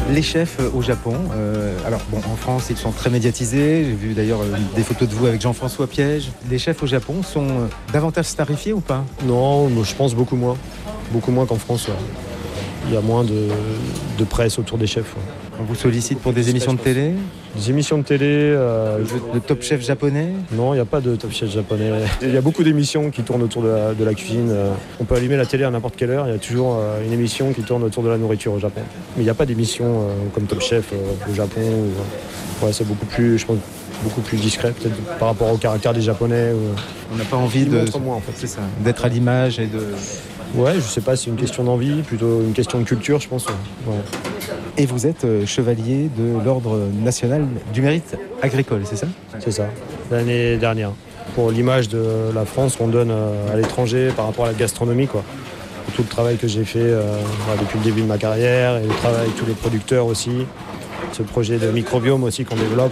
Les chefs au Japon, alors bon, en France ils sont très médiatisés, j'ai vu d'ailleurs des photos de vous avec Jean-François Piège. Les chefs au Japon sont davantage starifiés ou pas? Non, je pense beaucoup moins qu'en France. Ouais. Il y a moins de presse autour des chefs. Ouais. On vous sollicite pour des émissions de télé? Des émissions de télé. Le Top Chef japonais? Non, il n'y a pas de Top Chef japonais. Il y a beaucoup d'émissions qui tournent autour de la cuisine. On peut allumer la télé à n'importe quelle heure, il y a toujours une émission qui tourne autour de la nourriture au Japon. Mais il n'y a pas d'émission comme Top Chef au Japon. Ouais, c'est beaucoup plus discret peut-être par rapport au caractère des Japonais. On n'a pas envie moins, en fait. C'est ça, d'être à l'image et de... Ouais, je sais pas, c'est une question d'envie, plutôt une question de culture, je pense. Ouais. Et vous êtes chevalier de l'Ordre national du mérite agricole, c'est ça? C'est ça, l'année dernière. Pour l'image de la France qu'on donne à l'étranger par rapport à la gastronomie, quoi. Pour tout le travail que j'ai fait depuis le début de ma carrière et le travail avec tous les producteurs aussi. Ce projet de microbiome aussi qu'on développe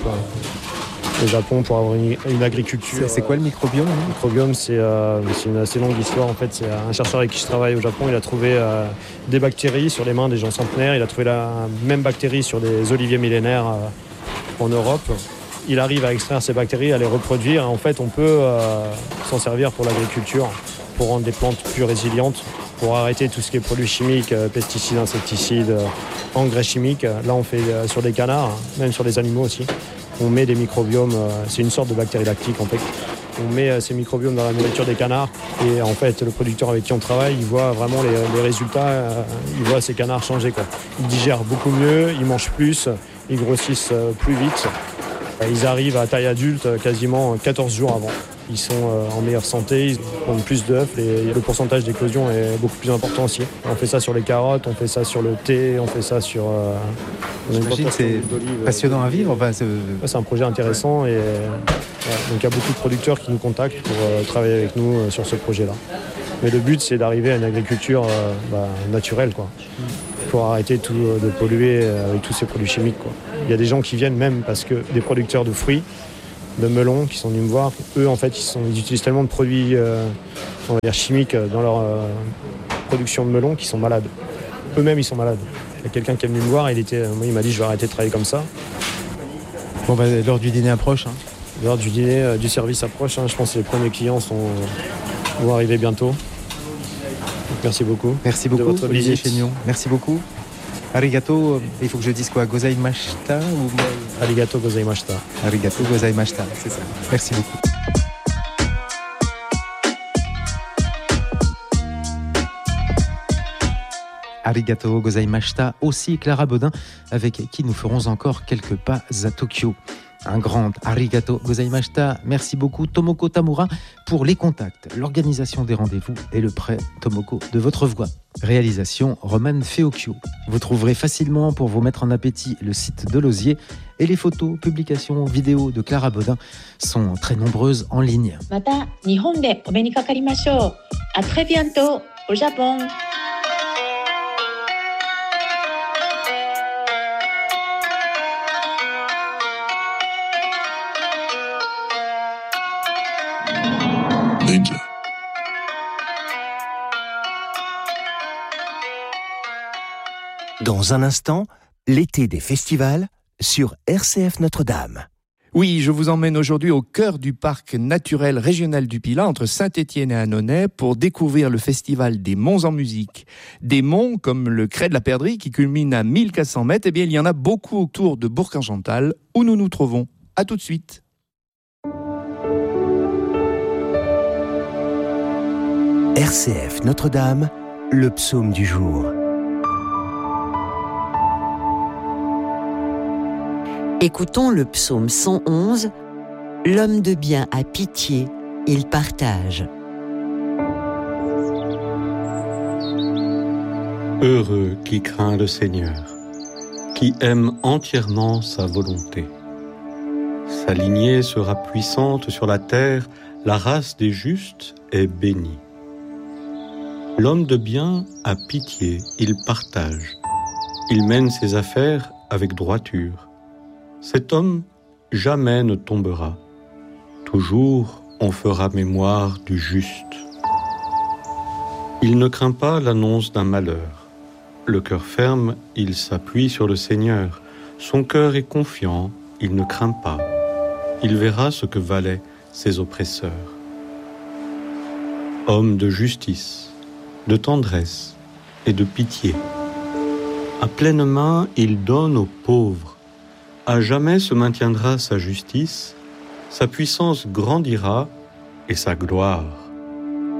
au Japon pour avoir une agriculture. C'est quoi le microbiome? Le microbiome, c'est une assez longue histoire. En fait, c'est un chercheur avec qui je travaille au Japon. Il a trouvé des bactéries sur les mains des gens centenaires. Il a trouvé la même bactérie sur des oliviers millénaires en Europe. Il arrive à extraire ces bactéries, à les reproduire. En fait, on peut s'en servir pour l'agriculture, pour rendre des plantes plus résilientes, pour arrêter tout ce qui est produits chimiques, pesticides, insecticides, engrais chimiques. Là, on fait sur des canards, même sur les animaux aussi. On met des microbiomes, c'est une sorte de bactéries lactiques en fait. On met ces microbiomes dans la nourriture des canards et en fait le producteur avec qui on travaille, il voit vraiment les résultats, il voit ces canards changer, quoi. Ils digèrent beaucoup mieux, ils mangent plus, ils grossissent plus vite. Ils arrivent à taille adulte quasiment 14 jours avant. Ils sont en meilleure santé, ils pondent plus d'œufs et le pourcentage d'éclosion est beaucoup plus important aussi. On fait ça sur les carottes, on fait ça sur le thé, on fait ça sur... J'imagine que c'est passionnant à vivre. C'est un projet intéressant et donc il y a beaucoup de producteurs qui nous contactent pour travailler avec nous sur ce projet-là. Mais le but, c'est d'arriver à une agriculture naturelle, quoi. Pour arrêter de polluer avec tous ces produits chimiques, quoi. Il y a des gens qui viennent même parce que des producteurs de fruits, de melons qui sont venus me voir, eux en fait ils utilisent tellement de produits on va dire chimiques dans leur production de melons qu'ils sont malades. Eux-mêmes ils sont malades. Il y a quelqu'un qui est venu me voir, il m'a dit je vais arrêter de travailler comme ça. Bon l'heure du dîner approche. L'heure du dîner, du service approche. Je pense que les premiers clients vont arriver bientôt. Donc, merci beaucoup. Merci beaucoup de votre Olivier visite. Chénion. Merci beaucoup. Arigato, il faut que je dise quoi? Gozaimashita ou... Arigato gozaimashita. Arigato gozaimashita, c'est ça. Merci beaucoup. Arigato gozaimashita, aussi Clara Baudin, avec qui nous ferons encore quelques pas à Tokyo. Un grand arigato gozaimashita. Merci beaucoup Tomoko Tamura pour les contacts, l'organisation des rendez-vous et le prêt Tomoko de votre voix. Réalisation Roman Feocchio. Vous trouverez facilement pour vous mettre en appétit le site de l'Osier et les photos, publications, vidéos de Clara Baudin sont très nombreuses en ligne. また日本でお目にかかりましょう。À très bientôt au Japon. Dans un instant, l'été des festivals sur RCF Notre-Dame. Oui, je vous emmène aujourd'hui au cœur du parc naturel régional du Pilat, entre Saint-Étienne et Annonay, pour découvrir le festival des monts en musique. Des monts comme le Crêt de la Perdrix qui culmine à 1400 mètres, eh bien il y en a beaucoup autour de Bourg-en-Gental, où nous nous trouvons. À tout de suite. RCF Notre-Dame, le psaume du jour. Écoutons le psaume 111. L'homme de bien a pitié, il partage. Heureux qui craint le Seigneur, qui aime entièrement sa volonté. Sa lignée sera puissante sur la terre, la race des justes est bénie. L'homme de bien a pitié, il partage. Il mène ses affaires avec droiture. Cet homme jamais ne tombera. Toujours on fera mémoire du juste. Il ne craint pas l'annonce d'un malheur. Le cœur ferme, il s'appuie sur le Seigneur. Son cœur est confiant, il ne craint pas. Il verra ce que valaient ses oppresseurs. Homme de justice, de tendresse et de pitié. À pleine main, il donne aux pauvres. À jamais se maintiendra sa justice, sa puissance grandira et sa gloire.